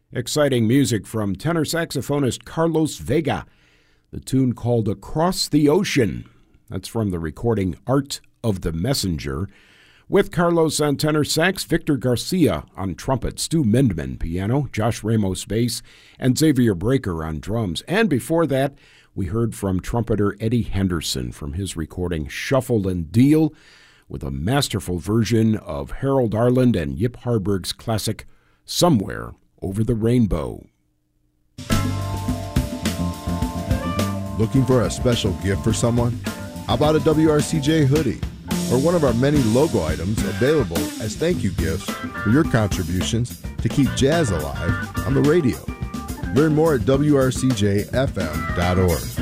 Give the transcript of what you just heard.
Exciting music from tenor saxophonist Carlos Vega. The tune called Across the Ocean. That's from the recording Art of the Messenger. With Carlos on tenor sax, Victor Garcia on trumpet, Stu Mindman piano, Josh Ramos bass, and Xavier Breaker on drums. And before that, we heard from trumpeter Eddie Henderson from his recording Shuffle and Deal, with a masterful version of Harold Arland and Yip Harburg's classic Somewhere Over the Rainbow. Looking for a special gift for someone? How about a WRCJ hoodie or one of our many logo items available as thank you gifts for your contributions to keep jazz alive on the radio? Learn more at WRCJFM.org.